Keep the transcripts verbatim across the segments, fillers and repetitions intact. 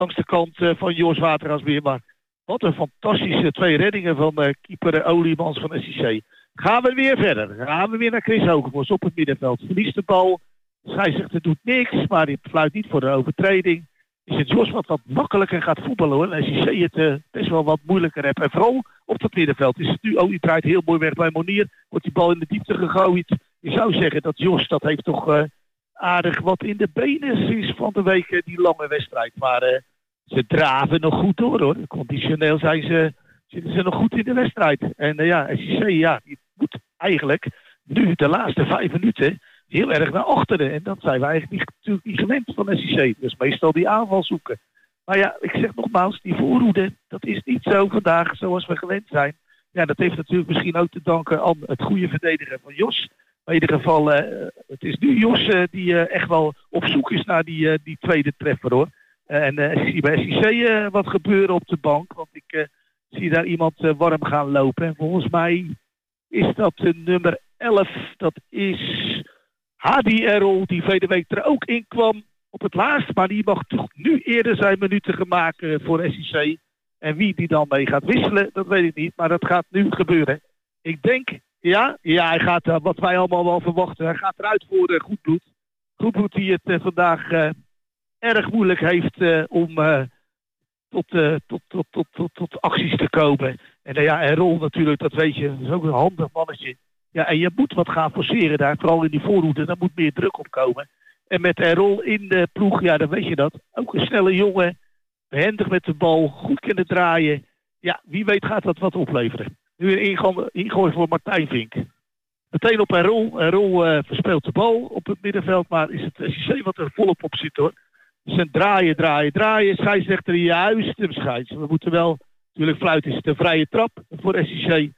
langs de kant uh, van Jos Watergasmeer. Maar wat een fantastische twee reddingen van uh, keeper Oliemans van S C C. Gaan we weer verder. Gaan we weer naar Chris Hogebos op het middenveld. Verliest de bal. Scheidsrechter doet niks, maar die fluit niet voor de overtreding. Is het Jos wat wat makkelijker gaat voetballen hoor. En S C C het uh, best wel wat moeilijker heeft. En vooral op dat middenveld is het nu, oh die draait heel mooi weg bij Monier. Wordt die bal in de diepte gegooid. Je zou zeggen dat Jos, dat heeft toch uh, aardig wat in de benen sinds van de week uh, die lange wedstrijd. Maar uh, ze draven nog goed door hoor. Conditioneel zijn ze, zitten ze nog goed in de wedstrijd. En uh, ja, S C C ja, die moet eigenlijk nu de laatste vijf minuten heel erg naar achteren. En dat zijn we eigenlijk niet, natuurlijk niet gewend van S C C. Dus meestal die aanval zoeken. Maar ja, ik zeg nogmaals, die voorhoede, dat is niet zo vandaag zoals we gewend zijn. Ja, dat heeft natuurlijk misschien ook te danken aan het goede verdedigen van Jos. Maar in ieder geval, uh, het is nu Jos uh, die uh, echt wel op zoek is naar die, uh, die tweede treffer hoor. Uh, en uh, ik zie bij S C C uh, wat gebeuren op de bank. Want ik uh, zie daar iemand uh, warm gaan lopen. En volgens mij is dat uh, nummer elf. Dat is Hadi Errol, die verleden week er ook in kwam op het laatst. Maar die mag toch nu eerder zijn minuten gaan maken voor S C C. En wie die dan mee gaat wisselen, dat weet ik niet. Maar dat gaat nu gebeuren. Ik denk, ja, ja hij gaat, uh, wat wij allemaal wel verwachten, hij gaat eruit voor uh, Goedbloed. Goedbloed die het uh, vandaag uh, erg moeilijk heeft uh, om uh, tot, uh, tot, tot, tot, tot, tot acties te komen. En uh, ja, Errol natuurlijk, dat weet je, dat is ook een handig mannetje. Ja, en je moet wat gaan forceren daar, vooral in die voorhoede, daar moet meer druk op komen. En met Errol in de ploeg, ja, dan weet je dat. Ook een snelle jongen, behendig met de bal, goed kunnen draaien. Ja, wie weet gaat dat wat opleveren. Nu een ingooi, ingooi voor Martijn Vink. Meteen op Errol. Errol uh, verspeelt de bal op het middenveld, maar is het S C C wat er volop op zit hoor. Zijn draaien, draaien, draaien. Scheidsrechter juist hem scheids. We moeten wel, natuurlijk fluit is het een vrije trap voor S C C.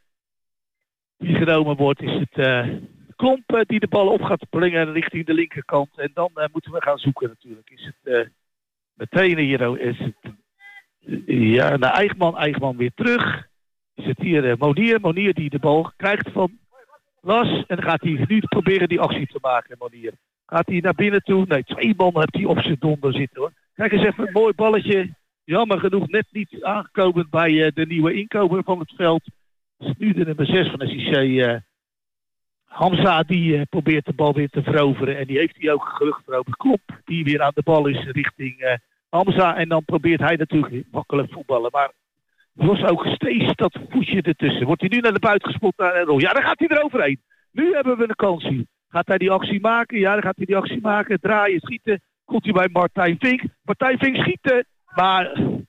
Die genomen wordt, is het uh, Klomp uh, die de bal op gaat brengen richting de linkerkant. En dan uh, moeten we gaan zoeken natuurlijk. Is het uh, meteen hier, is het uh, ja, naar Eigenman, Eigenman weer terug. Is het hier uh, Monier, Monier die de bal krijgt van Las. En dan gaat hij nu proberen die actie te maken, Monier. Gaat hij naar binnen toe? Nee, twee mannen heeft hij op zijn donder zitten hoor. Kijk eens even, een mooi balletje. Jammer genoeg net niet aangekomen bij uh, de nieuwe inkomer van het veld. Dat is nu de nummer zes van de S C C. Uh, Hamza die uh, probeert de bal weer te veroveren. En die heeft hij ook gelukkig veroverd. Klop die weer aan de bal is richting uh, Hamza. En dan probeert hij natuurlijk makkelijk voetballen. Maar Jos ook steeds dat voetje ertussen. Wordt hij nu naar de buiten gespeeld naar Errol. Ja, dan gaat hij eroverheen. Nu hebben we een kans hier. Gaat hij die actie maken? Ja, dan gaat hij die actie maken. Draaien, schieten. Komt hij bij Martijn Vink. Martijn Vink schieten. Maar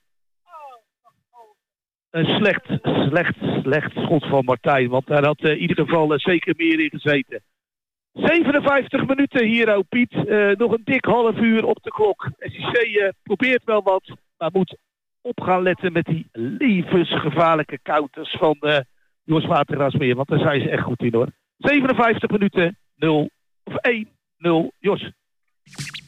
een slecht, slecht, slecht schot van Martijn. Want daar had uh, in ieder geval uh, zeker meer in gezeten. zevenenvijftig minuten hier, oh Piet. Uh, nog een dik half uur op de klok. S C C uh, probeert wel wat. Maar moet op gaan letten met die levensgevaarlijke counters van uh, Jos Watergasmeer. Want daar zijn ze echt goed in hoor. zevenenvijftig minuten, nul of één nul Jos.